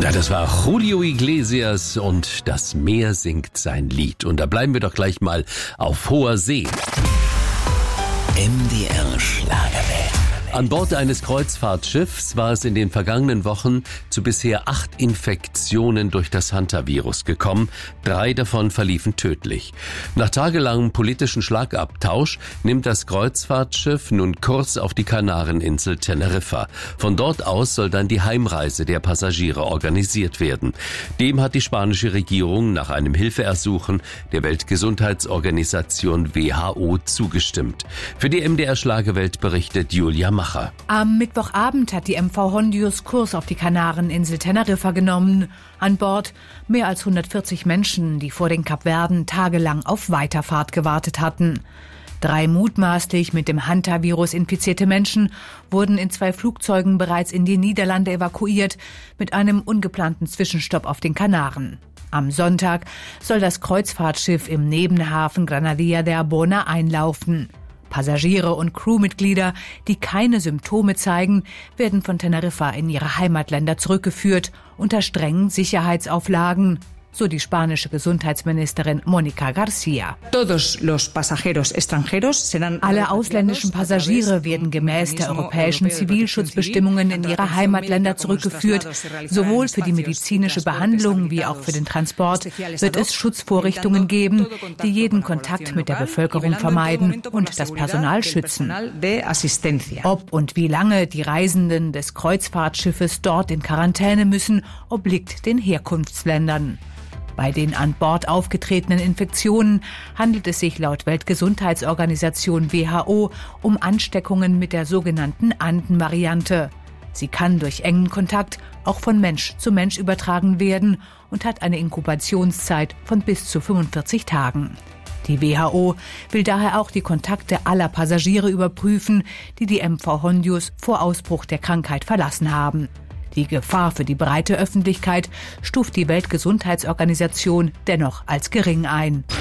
Na, das war Julio Iglesias und das Meer singt sein Lied. Und da bleiben wir doch gleich mal auf hoher See. MDR Schlagerwelt. An Bord eines Kreuzfahrtschiffs war es in den vergangenen Wochen zu bisher 8 Infektionen durch das Hantavirus gekommen. 3 davon verliefen tödlich. Nach tagelangem politischen Schlagabtausch nimmt das Kreuzfahrtschiff nun Kurs auf die Kanareninsel Teneriffa. Von dort aus soll dann die Heimreise der Passagiere organisiert werden. Dem hat die spanische Regierung nach einem Hilfeersuchen der Weltgesundheitsorganisation WHO zugestimmt. Für die MDR Schlagerwelt berichtet Julia Macher. Am Mittwochabend hat die MV Hondius Kurs auf die Kanareninsel Teneriffa genommen. An Bord mehr als 140 Menschen, die vor den Kapverden tagelang auf Weiterfahrt gewartet hatten. 3 mutmaßlich mit dem Hantavirus infizierte Menschen wurden in 2 Flugzeugen bereits in die Niederlande evakuiert, mit einem ungeplanten Zwischenstopp auf den Kanaren. Am Sonntag soll das Kreuzfahrtschiff im Nebenhafen Granadilla de Arbona einlaufen. Passagiere und Crewmitglieder, die keine Symptome zeigen, werden von Teneriffa in ihre Heimatländer zurückgeführt, unter strengen Sicherheitsauflagen, so die spanische Gesundheitsministerin Mónica García. Alle ausländischen Passagiere werden gemäß der europäischen Zivilschutzbestimmungen in ihre Heimatländer zurückgeführt. Sowohl für die medizinische Behandlung wie auch für den Transport wird es Schutzvorrichtungen geben, die jeden Kontakt mit der Bevölkerung vermeiden und das Personal schützen. Ob und wie lange die Reisenden des Kreuzfahrtschiffes dort in Quarantäne müssen, obliegt den Herkunftsländern. Bei den an Bord aufgetretenen Infektionen handelt es sich laut Weltgesundheitsorganisation WHO um Ansteckungen mit der sogenannten Anden-Variante. Sie kann durch engen Kontakt auch von Mensch zu Mensch übertragen werden und hat eine Inkubationszeit von bis zu 45 Tagen. Die WHO will daher auch die Kontakte aller Passagiere überprüfen, die die MV Hondius vor Ausbruch der Krankheit verlassen haben. Die Gefahr für die breite Öffentlichkeit stuft die Weltgesundheitsorganisation dennoch als gering ein.